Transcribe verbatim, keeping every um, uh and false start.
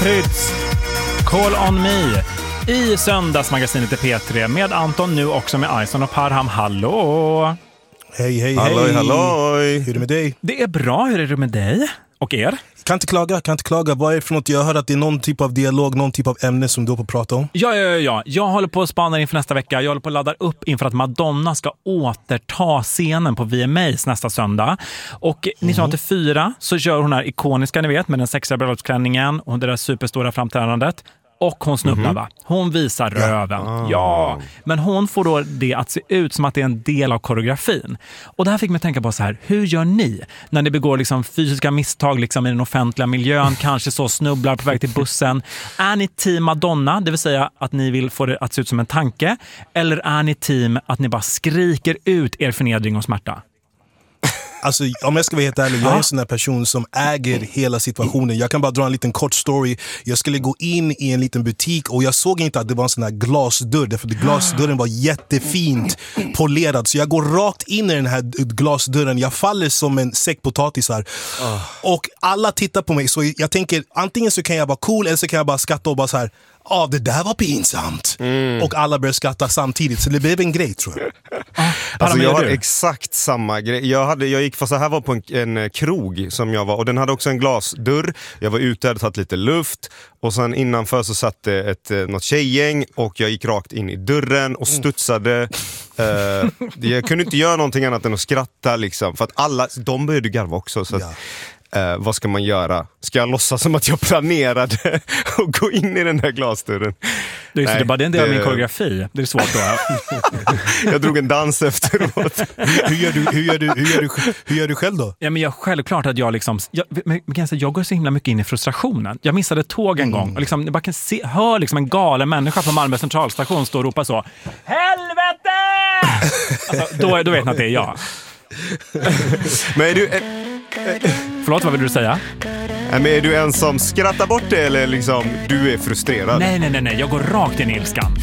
Prytz, Call on me i söndagsmagasinet i P tre med Anton, nu också med Ison och Parham. Hallå! Hej, hej, halloj, hej. Halloj. Hur är det med dig? Det är bra, hur är det med dig? Och er? Kan inte klaga, kan inte klaga. Vad är det för något? Jag hör att det är någon typ av dialog, någon typ av ämne som du har på att prata om. Ja, ja, ja, ja. Jag håller på att spana inför nästa vecka. Jag håller på att ladda upp inför att Madonna ska återta scenen på V M As nästa söndag. Och mm. nittonhundraåttiofyra så gör hon här ikoniska, ni vet, med den sexiga bröllopsklänningen och det där superstora framträdandet. Och hon snubblar, mm-hmm. va? Hon visar röven. Ja. ja. Men hon får då det att se ut som att det är en del av koreografin. Och det här fick mig tänka på så här. Hur gör ni när ni begår liksom fysiska misstag liksom i den offentliga miljön? Kanske så snubblar på väg till bussen. Är ni team Madonna? Det vill säga att ni vill få det att se ut som en tanke. Eller är ni team att ni bara skriker ut er förnedring och smärta? Alltså, om jag ska vara helt ärlig, jag är en sån där person som äger hela situationen. Jag kan bara dra en liten kort story. Jag skulle gå in i en liten butik och jag såg inte att det var en sån här glasdörr. Därför att glasdörren var jättefint polerad. Så jag går rakt in i den här glasdörren. Jag faller som en säck potatisar. Och alla tittar på mig. Så jag tänker, antingen så kan jag vara cool eller så kan jag bara skratta och bara så här. Ja, ah, det där var pinsamt. Mm. Och alla började skratta samtidigt. Så det blev en grej, tror jag. Ah, alltså jag har exakt samma grej. Jag, hade, jag gick, fast så här var på en, en krog som jag var. Och den hade också en glasdörr. Jag var ute, hade tagit lite luft. Och sen innanför så satt det ett, något tjejgäng. Och jag gick rakt in i dörren och studsade. Mm. Uh, jag kunde inte göra någonting annat än att skratta. Liksom, för att alla, de började garva också. Så att, ja. Uh, vad ska man göra? Ska jag låtsas som att jag planerade och gå in i den där glasdörren? Det är, Nej, det är bara en del det... av min koreografi. Det är svårt då. Jag drog en dans efteråt. hur, gör du, hur, gör du, hur, gör du, hur gör du själv då? Ja, men jag självklart att jag liksom... Jag, men, jag går så himla mycket in i frustrationen. Jag missade tåg en mm. gång. Och liksom, jag bara kan se, hör liksom en galen människa på Malmö centralstation stå och ropa så. Helvete! Alltså, då, då vet ni att det är jag. Men är du... Förlåt, vad vill du säga? Men är du en som skrattar bort det eller liksom du är frustrerad? Nej, nej, nej, nej. Jag går rakt in i ilskan.